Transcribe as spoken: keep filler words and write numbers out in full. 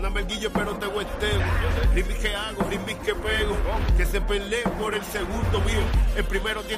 Perdóname el guillo, pero te huesteo. Rimis que hago, rimis que pego. Que se peleen por el segundo mío. El primero tiene